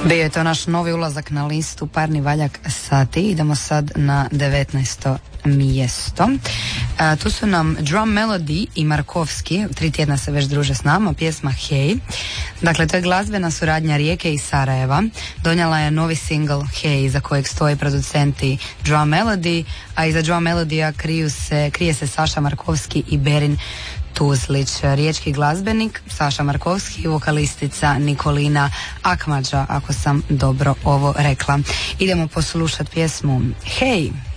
Bio je to naš novi ulazak na listu Parni valjak sati. Idemo sad na 19. mjesto. Tu su nam Drum Melody i Markovski, 3 tjedna se već druže s nama, pjesma Hey. Dakle, to je glazbena suradnja Rijeke i Sarajeva. Donijela je novi single Hey, za kojeg stoje producenti Drum Melody, a iza Drum Melodija krije se Saša Markovski i Berin Tuzlić. Riječki glazbenik Saša Markovski i vokalistica Nikolina Akmađa, ako sam dobro ovo rekla. Idemo poslušati pjesmu Hey.